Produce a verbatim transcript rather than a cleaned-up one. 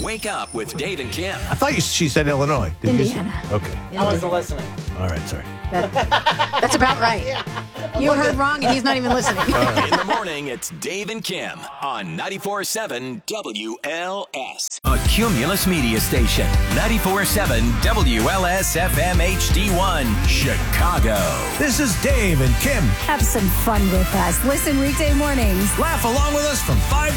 Wake Up with Dave and Kim. I thought you, she said Illinois. Did Indiana. You? Okay. I wasn't listening. All right, sorry. That, that's about right. You heard wrong, and he's not even listening. In the morning, it's Dave and Kim on ninety-four point seven W L S. A Cumulus Media Station. ninety-four point seven W L S F M H D one, Chicago. This is Dave and Kim. Have some fun with us. Listen weekday mornings. Laugh along with us from five